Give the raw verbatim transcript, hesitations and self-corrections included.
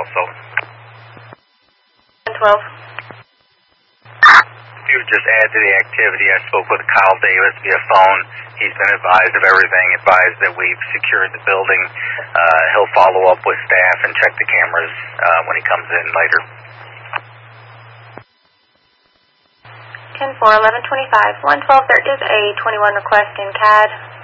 also. ten twelve. If you would just add to the activity, I spoke with Kyle Davis via phone. He's been advised of everything, advised that we've secured the building. Uh, he'll follow up with staff and check the cameras uh, when he comes in later. ten four, eleven twenty-five. one twelve, there is a twenty-one request in C A D.